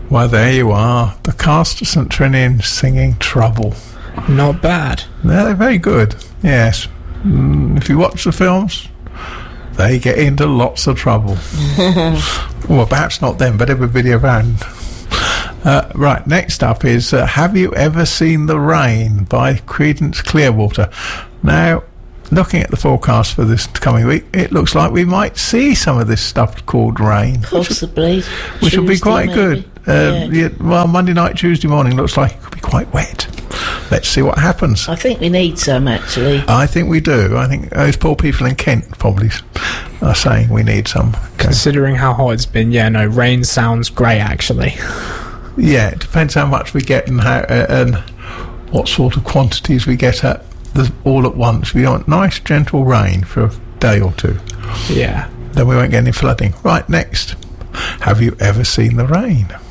Well, there you are. The cast of St Trinian singing Trouble. Not bad. They're very good, yes. If you watch the films, they get into lots of trouble. Well, perhaps not them, but everybody around. Right, next up is Have You Ever Seen the Rain by Creedence Clearwater. Now, looking at the forecast for this coming week, it looks like we might see some of this stuff called rain. Possibly. Which will be quite Tuesday, good. yeah. Well, Monday night, Tuesday morning looks like it could be quite wet. Let's see what happens. I think we need some, actually. I think we do. I think those poor people in Kent probably are saying we need some. Considering how hot it's been, rain sounds great, actually. Yeah, it depends how much we get and how and what sort of quantities we get all at once. We want nice, gentle rain for a day or two. Yeah. Then we won't get any flooding. Right, next. Have you ever seen the rain?